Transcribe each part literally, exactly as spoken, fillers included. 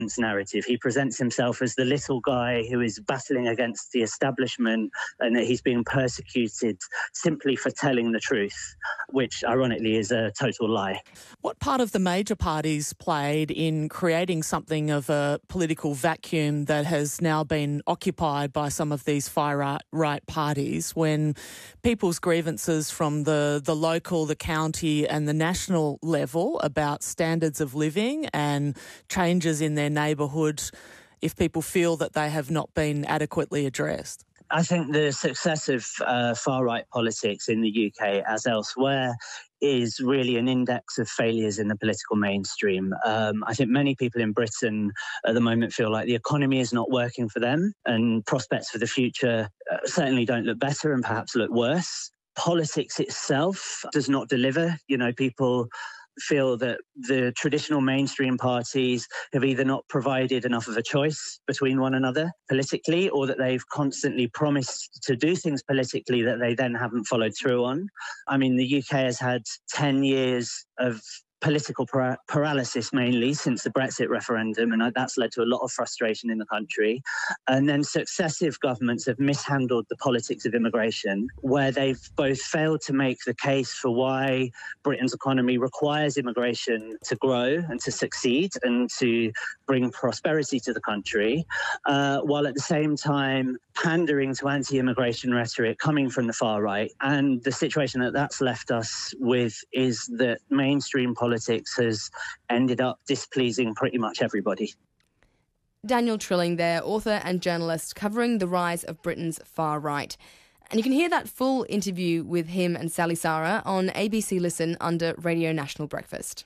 narrative. He presents himself as the little guy who is battling against the establishment and that he's being persecuted simply for telling the truth, which ironically is a total lie. What part of the major parties played in creating something of a political vacuum that has now been occupied by some of these far-right parties when people's grievances from the, the local, the county and the national level about standards of living and changes in their neighbourhood, if people feel that they have not been adequately addressed? I think the success of uh, far-right politics in the U K, as elsewhere, is really an index of failures in the political mainstream. Um, I think many people in Britain at the moment feel like the economy is not working for them and prospects for the future uh, certainly don't look better and perhaps look worse. Politics itself does not deliver. You know, people feel that the traditional mainstream parties have either not provided enough of a choice between one another politically, or that they've constantly promised to do things politically that they then haven't followed through on. I mean, the U K has had ten years of political para- paralysis mainly since the Brexit referendum, and that's led to a lot of frustration in the country. And then successive governments have mishandled the politics of immigration, where they've both failed to make the case for why Britain's economy requires immigration to grow and to succeed and to bring prosperity to the country, uh, while at the same time pandering to anti-immigration rhetoric coming from the far right. And the situation that that's left us with is that mainstream politics has ended up displeasing pretty much everybody. Daniel Trilling there, author and journalist covering the rise of Britain's far right. And you can hear that full interview with him and Sally Sara on A B C Listen under Radio National Breakfast.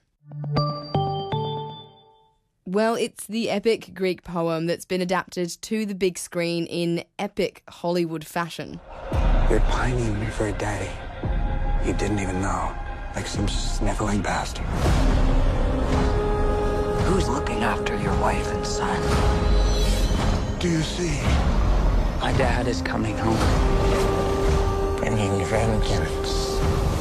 Well, it's the epic Greek poem that's been adapted to the big screen in epic Hollywood fashion. You're pining for a daddy you didn't even know, like some sniveling bastard. Who's looking after your wife and son? Do you see? My dad is coming home. Bringing vengeance.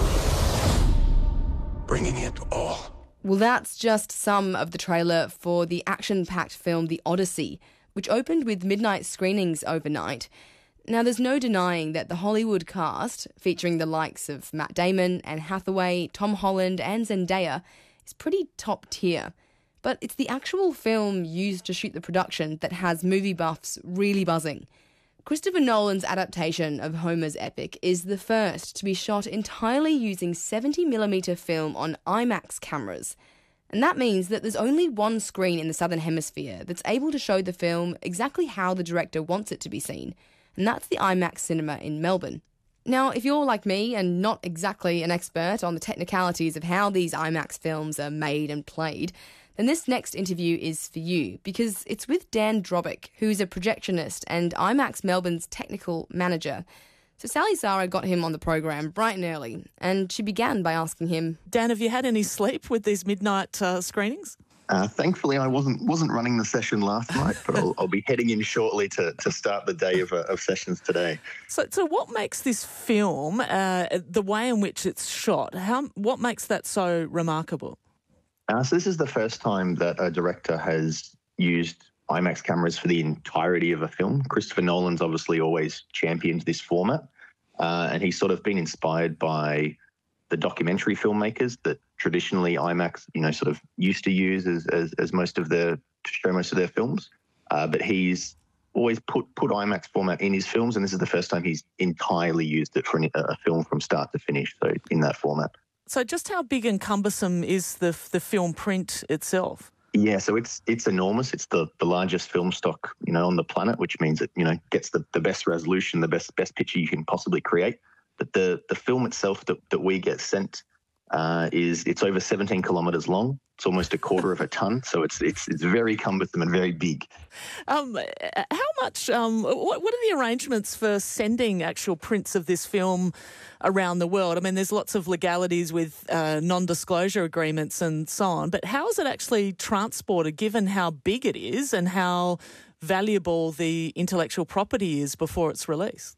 Bringing it all. Well, that's just some of the trailer for the action-packed film The Odyssey, which opened with midnight screenings overnight. Now, there's no denying that the Hollywood cast, featuring the likes of Matt Damon, Anne Hathaway, Tom Holland and Zendaya, is pretty top tier. But it's the actual film used to shoot the production that has movie buffs really buzzing. Christopher Nolan's adaptation of Homer's epic is the first to be shot entirely using seventy millimeter film on IMAX cameras. And that means that there's only one screen in the Southern Hemisphere that's able to show the film exactly how the director wants it to be seen. And that's the IMAX cinema in Melbourne. Now, if you're like me and not exactly an expert on the technicalities of how these IMAX films are made and played, then this next interview is for you, because it's with Dan Drobick, who's a projectionist and IMAX Melbourne's technical manager. So Sally Sara got him on the program bright and early, and she began by asking him, Dan, have you had any sleep with these midnight uh, screenings? Uh, thankfully, I wasn't wasn't running the session last night, but I'll, I'll be heading in shortly to, to start the day of, uh, of sessions today. So, so what makes this film, uh, the way in which it's shot, how what makes that so remarkable? Uh, so this is the first time that a director has used IMAX cameras for the entirety of a film. Christopher Nolan's obviously always championed this format, uh, and he's sort of been inspired by the documentary filmmakers that traditionally IMAX, you know, sort of used to use as as, as most of their to show most of their films. Uh, but he's always put put IMAX format in his films, and this is the first time he's entirely used it for an, a film from start to finish. So in that format. So just how big and cumbersome is the the film print itself? Yeah, so it's it's enormous. It's the, the largest film stock, you know, on the planet, which means it, you know, gets the, the best resolution, the best best picture you can possibly create. But the, the film itself that, that we get sent uh, is it's over seventeen kilometres long. It's almost a quarter of a tonne, so it's it's it's very cumbersome and very big. Um, how much? Um, what, what are the arrangements for sending actual prints of this film around the world? I mean, there's lots of legalities with uh, non-disclosure agreements and so on, but how is it actually transported, given how big it is and how valuable the intellectual property is before it's released?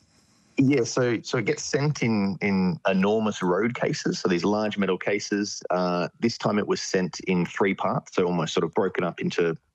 Yeah, so so it gets sent in in enormous road cases, so these large metal cases. Uh, this time it was sent in three parts, so almost sort of broken up into